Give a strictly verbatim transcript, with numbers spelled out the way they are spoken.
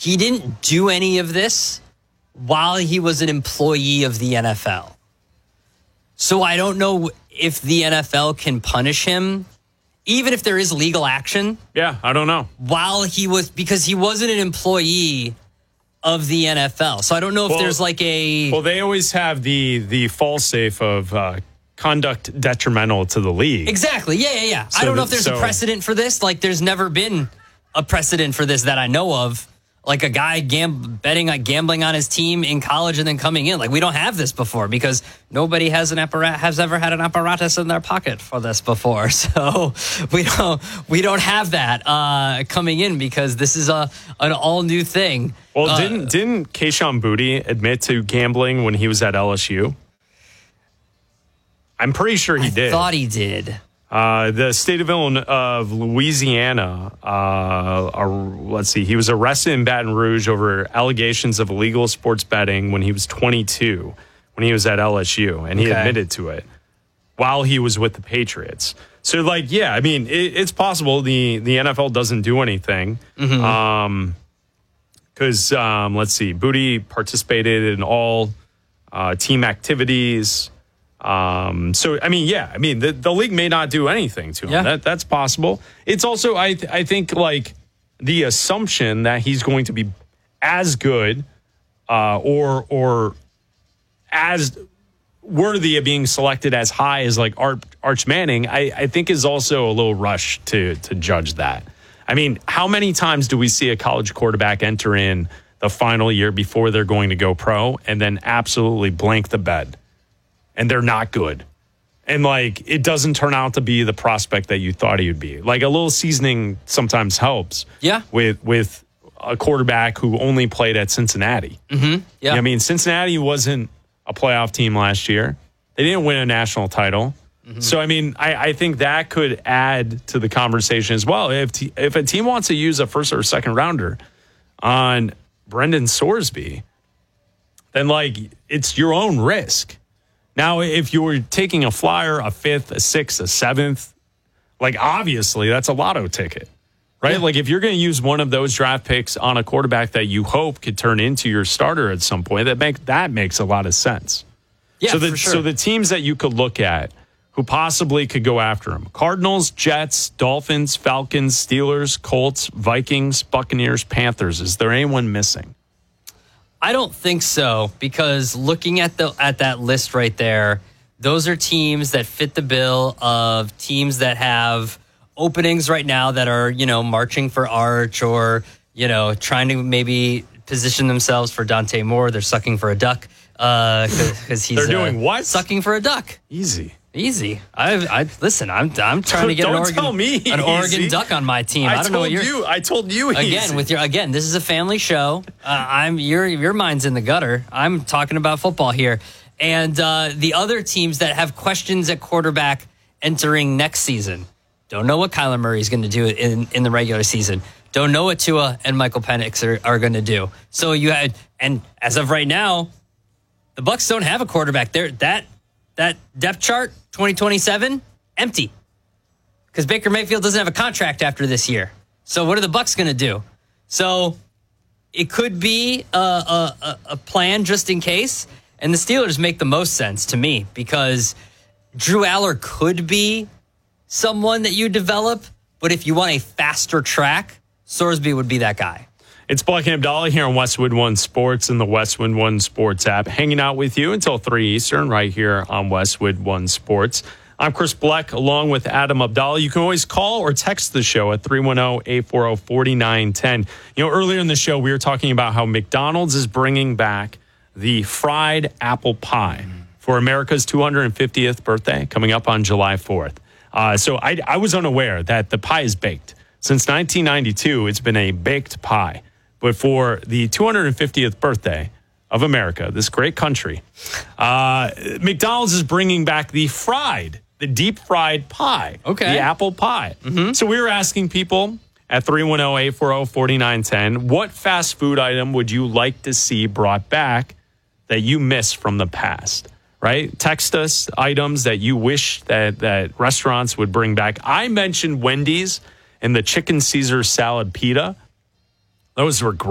he didn't do any of this while he was an employee of the N F L. So I don't know if the N F L can punish him, even if there is legal action. Yeah, I don't know. While he was, because he wasn't an employee of the N F L. So I don't know if well, there's like a... Well, they always have the the fail-safe of uh, conduct detrimental to the league. Exactly. Yeah, yeah, yeah. So I don't know the, if there's so, a precedent for this. Like, there's never been a precedent for this that I know of. Like a guy gam- betting on gambling on his team in college and then coming in. Like, we don't have this before because nobody has an apparat- has ever had an apparatus in their pocket for this before. So we don't we don't have that uh, coming in because this is a an all new thing. Well, uh, didn't didn't Kayshon Boutte admit to gambling when he was at L S U? I'm pretty sure he I did. Thought he did. Uh, the state of Illinois, of Louisiana, uh, are, let's see, he was arrested in Baton Rouge over allegations of illegal sports betting when he was twenty-two, when he was at L S U, and he Okay. admitted to it while he was with the Patriots. So, like, yeah, I mean, it, it's possible the, the N F L doesn't do anything. Mm-hmm. Um, because, um, let's see, Boutte participated in all uh, team activities. Um, so, I mean, yeah, I mean, the, the league may not do anything to him. Yeah. That That's possible. It's also, I th- I think, like, the assumption that he's going to be as good uh, or or as worthy of being selected as high as, like, Ar- Arch Manning, I, I think is also a little rush to to judge that. I mean, how many times do we see a college quarterback enter in the final year before they're going to go pro and then absolutely blank the bed? And they're not good. And, like, it doesn't turn out to be the prospect that you thought he would be. Like, a little seasoning sometimes helps. Yeah. With with a quarterback who only played at Cincinnati. Mm-hmm. Yeah. I mean, Cincinnati wasn't a playoff team last year. They didn't win a national title. Mm-hmm. So, I mean, I, I think that could add to the conversation as well. If t- if a team wants to use a first or second rounder on Brendan Sorsby, then, like, it's your own risk. Now, if you were taking a flyer, a fifth, a sixth, a seventh, like, obviously that's a lotto ticket, right? Yeah. Like, if you're going to use one of those draft picks on a quarterback that you hope could turn into your starter at some point, that make that makes a lot of sense. Yeah, so the, for sure. So the teams that you could look at who possibly could go after him: Cardinals, Jets, Dolphins, Falcons, Steelers, Colts, Vikings, Buccaneers, Panthers. Is there anyone missing? I don't think so, because looking at the at that list right there, those are teams that fit the bill of teams that have openings right now that are, you know, marching for Arch or, you know, trying to maybe position themselves for Dante Moore. They're sucking for a duck because uh, he's They're doing uh, what? Sucking for a duck. Easy. Easy. I, I listen. I'm I'm trying to get Don't an Oregon, tell me an Oregon easy. Duck on my team. I, I don't told know what you're. you. I told you Again, easy. with your again, this is a family show. Uh, I'm your your mind's in the gutter. I'm talking about football here, and uh, the other teams that have questions at quarterback entering next season don't know what Kyler Murray is going to do in in the regular season. Don't know what Tua and Michael Penix are, are going to do. So you had, and as of right now, the Bucs don't have a quarterback. There that that depth chart twenty twenty-seven empty because Baker Mayfield doesn't have a contract after this year. So what are the Bucs going to do? So it could be a, a, a plan just in case. And the Steelers make the most sense to me because Drew Aller could be someone that you develop. But if you want a faster track, Sorsby would be that guy. It's Black and Abdallah here on Westwood One Sports and the Westwood One Sports app, hanging out with you until three Eastern right here on Westwood One Sports. I'm Chris Bleck along with Adam Abdallah. You can always call or text the show at three one zero, eight four zero, four nine one zero. You know, earlier in the show, we were talking about how McDonald's is bringing back the fried apple pie for America's two hundred fiftieth birthday coming up on July fourth. Uh, so I, I was unaware that the pie is baked. Since nineteen ninety-two, it's been a baked pie. But for the two hundred fiftieth birthday of America, this great country, uh, McDonald's is bringing back the fried, the deep fried pie. Okay. The apple pie. Mm-hmm. So we were asking people at three one zero, eight four zero, four nine one zero, what fast food item would you like to see brought back that you miss from the past? Right? Text us items that you wish that, that restaurants would bring back. I mentioned Wendy's and the chicken Caesar salad pita. Those were great.